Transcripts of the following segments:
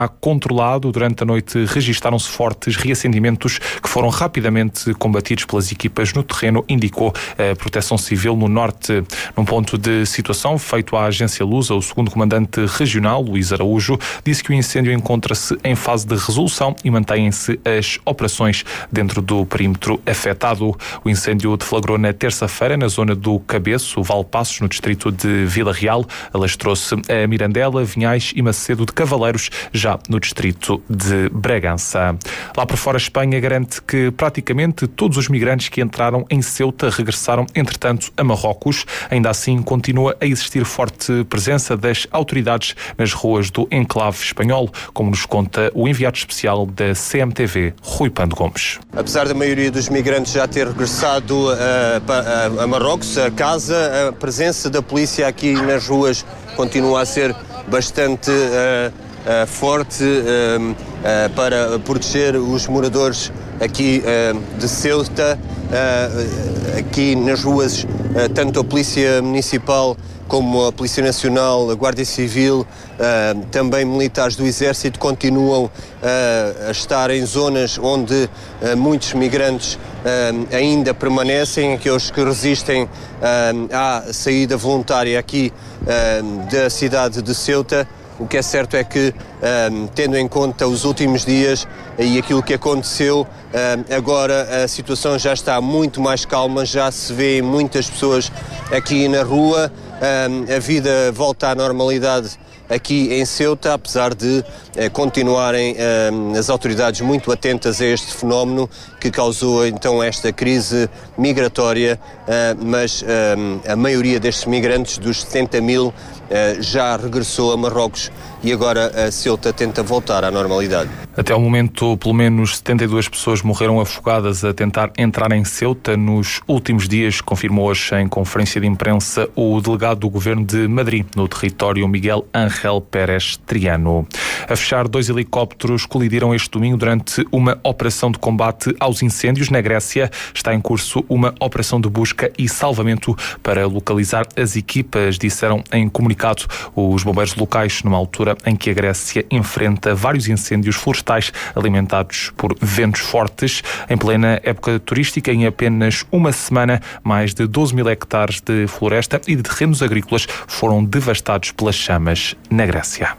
controlado. Durante a noite registaram-se fortes reacendimentos que foram rapidamente combatidos pelas equipas no terreno, indicou a Proteção Civil no Norte. Num ponto de situação feito à agência Lusa, o segundo comandante regional, Luís Araújo, disse que o incêndio encontra-se em fase de resolução e mantêm-se as operações dentro do perímetro afetado. O incêndio deflagrou na terça-feira na zona do Cabeço, Valpassos, no distrito de Vila Real. Alastrou-se a Mirandela, Vinhais e Macedo de Cavaleiros, já no distrito de Bragança. Lá por fora, a Espanha garante que praticamente todos os migrantes que entraram em Ceuta regressaram, entretanto, a Marrocos. Ainda assim, continua a existir forte presença das autoridades nas ruas do enclave espanhol, como nos conta o enviado especial da CMTV, Rui Pando Gomes. Apesar da maioria dos migrantes já ter regressado a Marrocos, a casa, a presença da polícia aqui nas ruas continua a ser bastante forte para proteger os moradores aqui de Ceuta. Aqui nas ruas, tanto a Polícia Municipal como a Polícia Nacional, a Guarda Civil, também militares do Exército continuam a estar em zonas onde muitos migrantes ainda permanecem, aqueles que resistem à saída voluntária aqui da cidade de Ceuta. O que é certo é que, tendo em conta os últimos dias e aquilo que aconteceu, agora a situação já está muito mais calma, já se vê muitas pessoas aqui na rua, a vida volta à normalidade aqui em Ceuta, apesar de continuarem as autoridades muito atentas a este fenómeno que causou então esta crise migratória, mas a maioria destes migrantes, dos 70 mil, já regressou a Marrocos e agora a Ceuta tenta voltar à normalidade. Até ao momento, pelo menos 72 pessoas morreram afogadas a tentar entrar em Ceuta nos últimos dias, confirmou hoje em conferência de imprensa o delegado do Governo de Madrid, no território, Miguel Ángel Pérez Triano. A fechar, 2 helicópteros colidiram este domingo durante uma operação de combate aos incêndios na Grécia. Está em curso uma operação de busca e salvamento para localizar as equipas, disseram em comunicado os bombeiros locais, numa altura em que a Grécia enfrenta vários incêndios florestais alimentados por ventos fortes. Em plena época turística, em apenas uma semana, mais de 12 mil hectares de floresta e de terrenos agrícolas foram devastados pelas chamas na Grécia.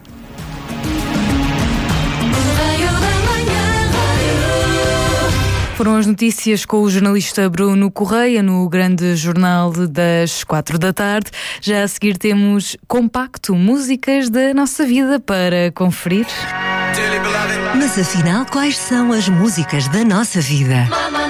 Foram as notícias com o jornalista Bruno Correia no grande jornal das 4 da tarde. Já a seguir temos Compacto, músicas da nossa vida para conferir. Mas afinal, quais são as músicas da nossa vida?